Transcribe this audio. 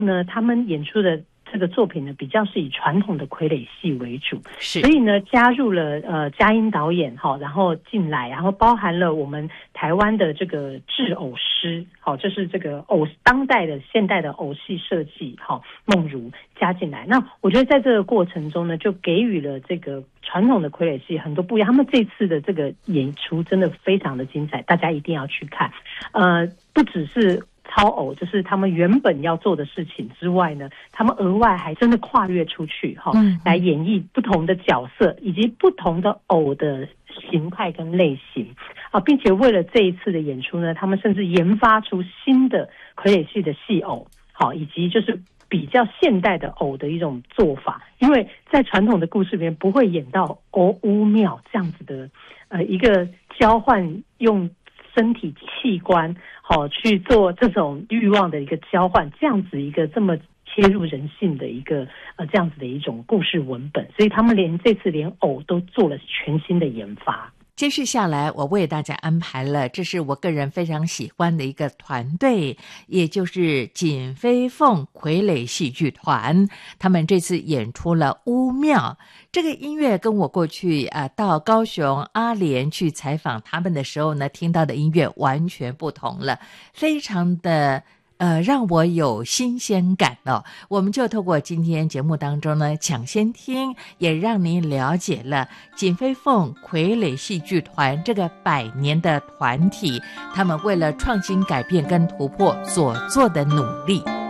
呢，他们演出的这个作品呢，比较是以传统的傀儡戏为主， 是， 所以呢，加入了佳音导演然后进来，然后包含了我们台湾的这个制偶师，就是这个当代的现代的偶戏设计，梦如加进来。那我觉得在这个过程中呢，就给予了这个传统的傀儡戏很多不一样。他们这次的这个演出真的非常的精彩，大家一定要去看。不只是操偶，就是他们原本要做的事情之外呢，他们额外还真的跨越出去来演绎不同的角色以及不同的偶的形态跟类型并且为了这一次的演出呢，他们甚至研发出新的傀儡戏的戏偶以及就是比较现代的偶的一种做法，因为在传统的故事里面不会演到偶巫庙这样子的一个交换用身体器官去做这种欲望的一个交换，这样子一个这么切入人性的一个这样子的一种故事文本，所以他们这次连偶都做了全新的研发。 接续下来我为大家安排了，这是我个人非常喜欢的一个团队，也就是锦飞凤傀儡戏剧团，他们这次演出了巫庙。这个音乐跟我过去到高雄阿联去采访他们的时候呢，听到的音乐完全不同了，非常的让我有新鲜感哦。我们就透过今天节目当中呢，抢先听，也让您了解了锦飞凤傀儡戏剧团这个100年的团体，他们为了创新改变跟突破所做的努力。